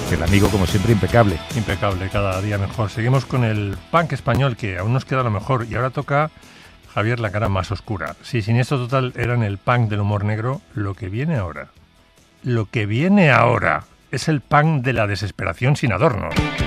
El amigo, como siempre, impecable. Impecable, cada día mejor. Seguimos con el punk español, que aún nos queda lo mejor. Y ahora toca, Javier, la cara más oscura. Si Siniestro Total eran el punk del humor negro, lo que viene ahora es el punk de la desesperación sin adornos.